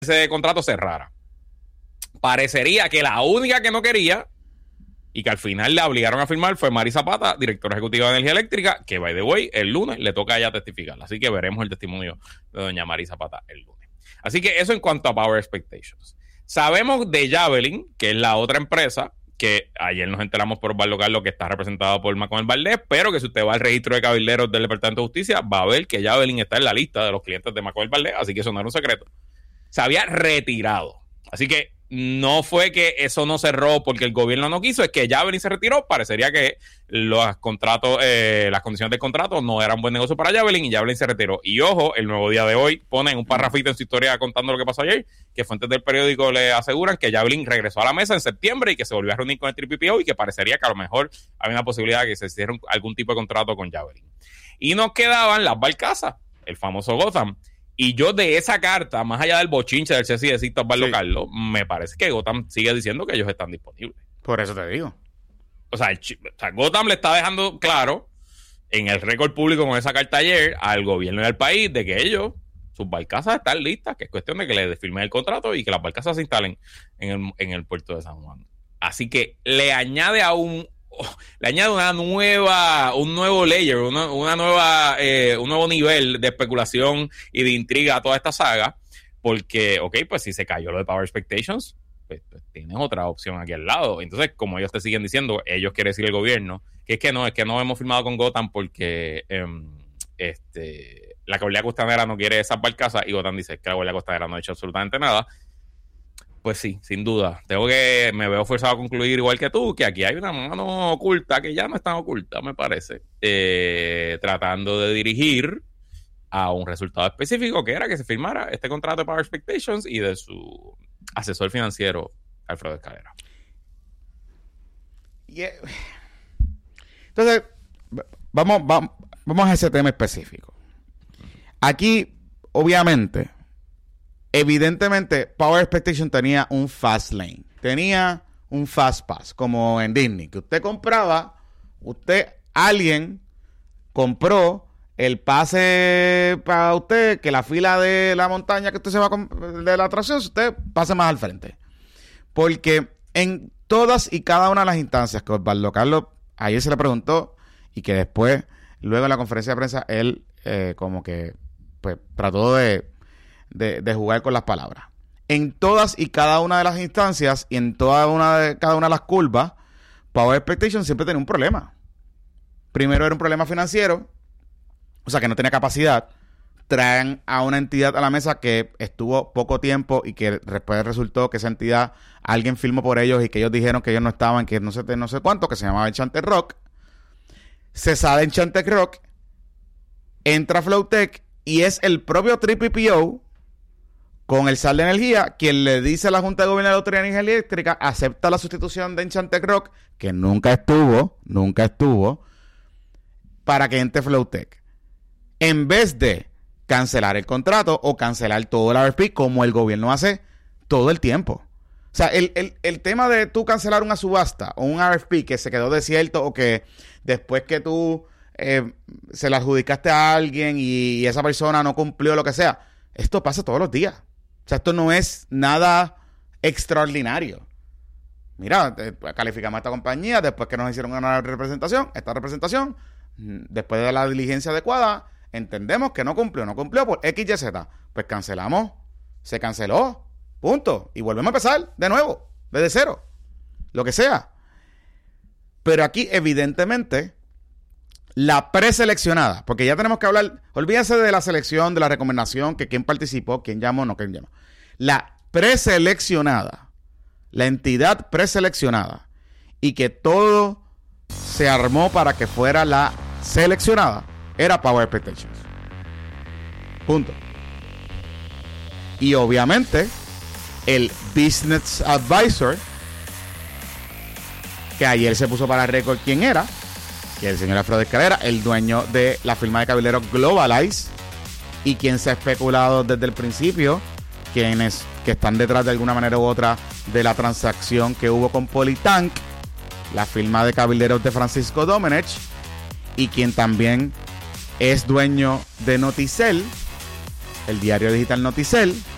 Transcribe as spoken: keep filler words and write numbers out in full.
ese contrato cerrara. Parecería que la única que no quería y que al final le obligaron a firmar fue Mari Zapata, directora ejecutiva de Energía Eléctrica, que, by the way, el lunes le toca a ella testificar. Así que veremos el testimonio de doña Mari Zapata el lunes. Así que eso en cuanto a Power Expectations. Sabemos de Javelin, que es la otra empresa, que ayer nos enteramos por Osvaldo Carlos que está representado por Manuel Valdés, pero que si usted va al registro de cabilderos del Departamento de Justicia, va a ver que Javelin está en la lista de los clientes de Manuel Valdés, así que eso no era un secreto. Se había retirado. Así que no fue que eso no cerró porque el gobierno no quiso, es que Javelin se retiró. Parecería que los contratos, eh, las condiciones del contrato no eran buen negocio para Javelin y Javelin se retiró. Y ojo, el Nuevo Día de hoy pone un parrafito en su historia contando lo que pasó ayer, que fuentes del periódico le aseguran que Javelin regresó a la mesa en septiembre y que se volvió a reunir con el T P P O y que parecería que a lo mejor había una posibilidad de que se hiciera algún tipo de contrato con Javelin. Y nos quedaban las barcazas, el famoso Gotham. Y yo de esa carta, más allá del bochinche del Ceci de Sixto Osvaldo sí. Carlos, me parece que Gotham sigue diciendo que ellos están disponibles. Por eso te digo. O sea, el, o sea, Gotham le está dejando claro en el récord público con esa carta ayer al gobierno y al país de que ellos, sus barcazas están listas, que es cuestión de que les firmen el contrato y que las barcazas se instalen en el, en el puerto de San Juan. Así que le añade a un Oh, le añade una nueva, un nuevo layer, una, una nueva, eh, un nuevo nivel de especulación y de intriga a toda esta saga, porque, ok, pues si se cayó lo de Power Expectations, pues, pues tienes otra opción aquí al lado. Entonces, como ellos te siguen diciendo, ellos quiere decir el gobierno, que es que no, es que no hemos firmado con Gotham porque eh, este, la Guardia Costanera no quiere esas barcazas y Gotham dice que la Guardia Costanera no ha hecho absolutamente nada. Pues sí, sin duda. Tengo que, me veo forzado a concluir igual que tú, que aquí hay una mano oculta, que ya no es tan oculta, me parece, eh, tratando de dirigir a un resultado específico, que era que se firmara este contrato de Power Expectations y de su asesor financiero, Alfredo Escalera. Yeah. Entonces, vamos, vamos, vamos a ese tema específico. Aquí, obviamente... Evidentemente, Power Expectation tenía un fast lane. Tenía un fast pass, como en Disney. Que usted compraba, usted, alguien compró el pase para usted, que la fila de la montaña que usted se va a, de la atracción, usted pase más al frente. Porque en todas y cada una de las instancias que Osvaldo Carlos ayer se le preguntó y que después, luego en la conferencia de prensa, él eh, como que pues trató de... De, de jugar con las palabras. En todas y cada una de las instancias y en toda una de cada una de las curvas, Power Expectation siempre tenía un problema. Primero era un problema financiero, o sea que no tenía capacidad. Traen a una entidad a la mesa que estuvo poco tiempo y que después resultó que esa entidad, alguien firmó por ellos y que ellos dijeron que ellos no estaban, que no sé, no sé cuánto, que se llamaba Enchanted Rock. Se sale Enchanted Rock, entra Flowtech y es el propio T P P O con el S A L de Energía, quien le dice a la Junta de Gobierno de la Autoridad de Energía Eléctrica, acepta la sustitución de Enchanted Rock, que nunca estuvo, nunca estuvo, para que entre Flowtech. En vez de cancelar el contrato o cancelar todo el R F P, como el gobierno hace todo el tiempo. O sea, el, el, el tema de tú cancelar una subasta o un R F P que se quedó desierto o que después que tú eh, se la adjudicaste a alguien y, y esa persona no cumplió lo que sea, esto pasa todos los días. O sea, esto no es nada extraordinario. Mira, calificamos a esta compañía después que nos hicieron una representación, esta representación, después de la diligencia adecuada, entendemos que no cumplió, no cumplió por X, Y, Z. Pues cancelamos, se canceló, punto. Y volvemos a empezar de nuevo, desde cero, lo que sea. Pero aquí, evidentemente, la preseleccionada, porque ya tenemos que hablar, olvídense de la selección, de la recomendación, que quién participó, quién llamó, no quién llamó. La preseleccionada, la entidad preseleccionada, y que todo se armó para que fuera la seleccionada, era Power Expectations. Punto. Y obviamente, el Business Advisor, que ayer se puso para récord quién era, que es el señor Alfredo Escalera, el dueño de la firma de cabilderos Globalize, y quien se ha especulado desde el principio, quienes que están detrás de alguna manera u otra de la transacción que hubo con Polytank, la firma de cabilderos de Francisco Domenech, y quien también es dueño de Noticel, el diario digital Noticel,